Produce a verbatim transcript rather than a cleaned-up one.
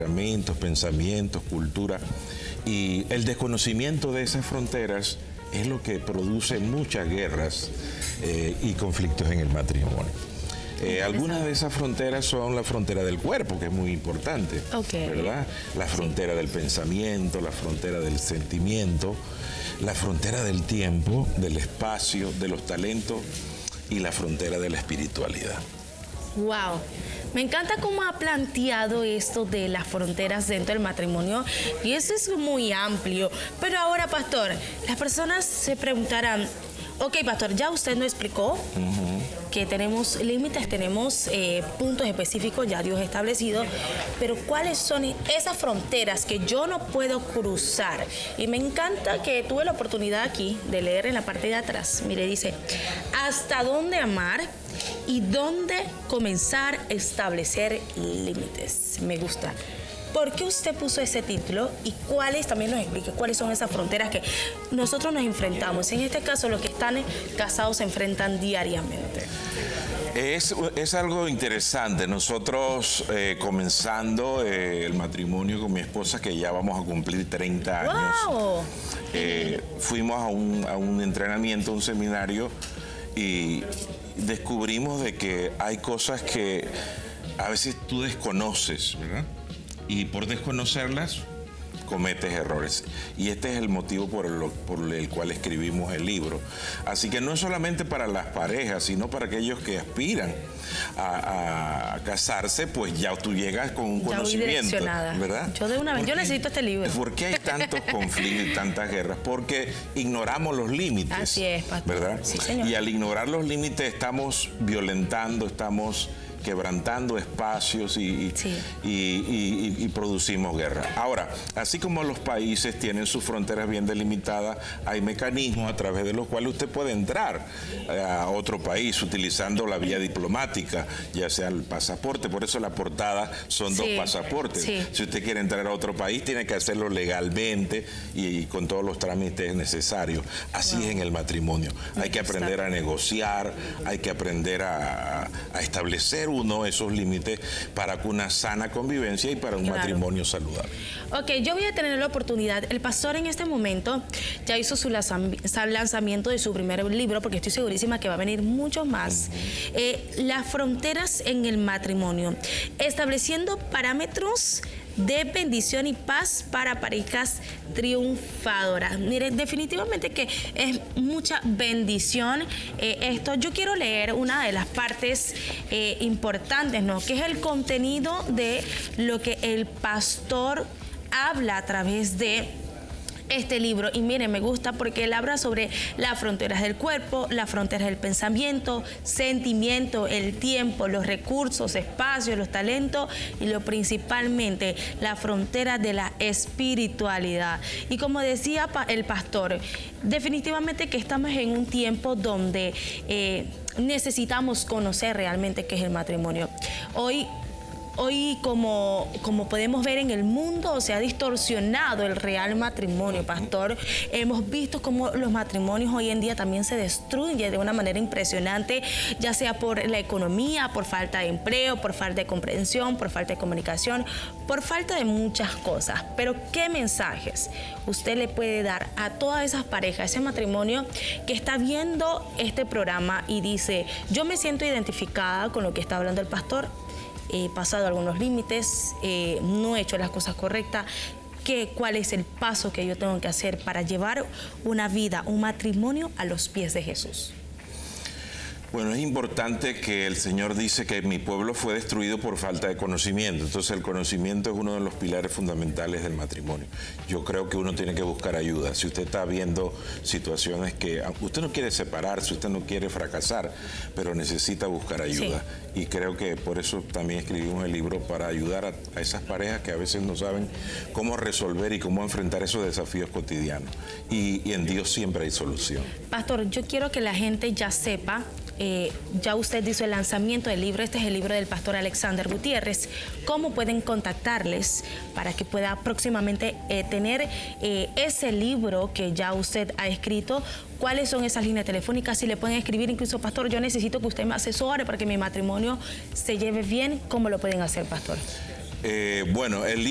pensamientos, cultura, y el desconocimiento de esas fronteras es lo que produce muchas guerras eh, y conflictos en el matrimonio. Eh, algunas de esas fronteras son la frontera del cuerpo, que es muy importante, okay. ¿verdad? La frontera sí. del pensamiento, la frontera del sentimiento, la frontera del tiempo, del espacio, de los talentos y la frontera de la espiritualidad. Wow, me encanta cómo ha planteado esto de las fronteras dentro del matrimonio y eso es muy amplio. Pero ahora, pastor, las personas se preguntarán, ok, pastor, ya usted nos explicó uh-huh. que tenemos límites, tenemos eh, puntos específicos ya Dios establecido, pero ¿cuáles son esas fronteras que yo no puedo cruzar? Y me encanta que tuve la oportunidad aquí de leer en la parte de atrás. Mire, dice, ¿hasta dónde amar? ¿Y dónde comenzar a establecer límites? Me gusta. ¿Por qué usted puso ese título y cuáles, también nos explique cuáles son esas fronteras que nosotros nos enfrentamos? En este caso, los que están casados se enfrentan diariamente. Es, es algo interesante. Nosotros eh, comenzando eh, el matrimonio con mi esposa, que ya vamos a cumplir treinta años, wow. eh, fuimos a un, a un entrenamiento, un seminario, y descubrimos de que hay cosas que a veces tú desconoces, ¿verdad? Y por desconocerlas cometes errores. Y este es el motivo por el, por el cual escribimos el libro. Así que no es solamente para las parejas, sino para aquellos que aspiran a, a casarse, pues ya tú llegas con un ya conocimiento, ¿verdad? Yo de una vez, porque, yo necesito este libro. ¿Por qué hay tantos conflictos y tantas guerras? Porque ignoramos los límites. Así es, pastor. ¿Verdad? Sí, señor. Y al ignorar los límites estamos violentando, estamos quebrantando espacios y, y, sí. y, y, y, y producimos guerra. Ahora, así como los países tienen sus fronteras bien delimitadas, hay mecanismos a través de los cuales usted puede entrar a otro país utilizando la vía diplomática, ya sea el pasaporte. Por eso la portada son sí. dos pasaportes. Sí. Si usted quiere entrar a otro país, tiene que hacerlo legalmente y, y con todos los trámites necesarios. Así wow. es en el matrimonio. Hay que aprender a negociar, hay que aprender a, a establecer uno esos límites para una sana convivencia y para un claro. matrimonio saludable. Ok, yo voy a tener la oportunidad. El pastor en este momento ya hizo su lanzamiento de su primer libro, porque estoy segurísima que va a venir mucho más. Uh-huh. eh, las fronteras en el matrimonio, estableciendo parámetros de bendición y paz para parejas triunfadoras. Miren, definitivamente que es mucha bendición eh, esto. Yo quiero leer una de las partes eh, importantes, ¿no? Que es el contenido de lo que el pastor habla a través de este libro. Y miren, me gusta porque él habla sobre las fronteras del cuerpo, las fronteras del pensamiento, sentimiento, el tiempo, los recursos, espacios, los talentos y lo principalmente la frontera de la espiritualidad. Y como decía el pastor, definitivamente que estamos en un tiempo donde eh, necesitamos conocer realmente qué es el matrimonio. Hoy Hoy, como, como podemos ver en el mundo, se ha distorsionado el real matrimonio, pastor. Hemos visto cómo los matrimonios hoy en día también se destruyen de una manera impresionante, ya sea por la economía, por falta de empleo, por falta de comprensión, por falta de comunicación, por falta de muchas cosas. Pero, ¿qué mensajes usted le puede dar a todas esas parejas, ese matrimonio que está viendo este programa y dice, yo me siento identificada con lo que está hablando el pastor? He pasado algunos límites, eh, no he hecho las cosas correctas. ¿Qué, ¿Cuál es el paso que yo tengo que hacer para llevar una vida, un matrimonio a los pies de Jesús? Bueno, es importante que el Señor dice que mi pueblo fue destruido por falta de conocimiento. Entonces el conocimiento es uno de los pilares fundamentales del matrimonio. Yo creo que uno tiene que buscar ayuda. Si usted está viendo situaciones que usted no quiere separarse, usted no quiere fracasar, pero necesita buscar ayuda. Sí. Y creo que por eso también escribimos el libro, para ayudar a, a esas parejas que a veces no saben cómo resolver y cómo enfrentar esos desafíos cotidianos. Y, y en Dios siempre hay solución. Pastor, yo quiero que la gente ya sepa. Eh, ya usted hizo el lanzamiento del libro, este es el libro del pastor Alexander Gutiérrez. ¿Cómo pueden contactarles para que pueda próximamente eh, tener eh, ese libro que ya usted ha escrito? ¿Cuáles son esas líneas telefónicas? Si le pueden escribir incluso, pastor, yo necesito que usted me asesore para que mi matrimonio se lleve bien. ¿Cómo lo pueden hacer, pastor? Eh, bueno, el